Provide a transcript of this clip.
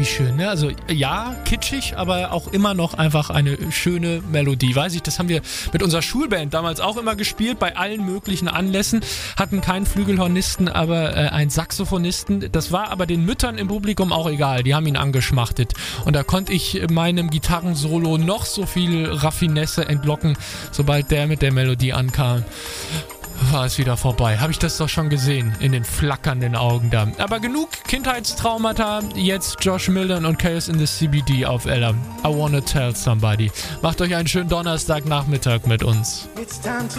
wie schön, ne? Also ja, kitschig, aber auch immer noch einfach eine schöne Melodie. Weiß ich, das haben wir mit unserer Schulband damals auch immer gespielt, bei allen möglichen Anlässen. Hatten keinen Flügelhornisten, aber einen Saxophonisten. Das war aber den Müttern im Publikum auch egal. Die haben ihn angeschmachtet. Und da konnte ich meinem Gitarrensolo noch so viel Raffinesse entlocken, sobald der mit der Melodie ankam. War es wieder vorbei. Habe ich das doch schon gesehen in den flackernden Augen da. Aber genug Kindheitstraumata. Jetzt Josh Milton und Chaos in the CBD auf Ella. I wanna tell somebody. Macht euch einen schönen Donnerstagnachmittag mit uns.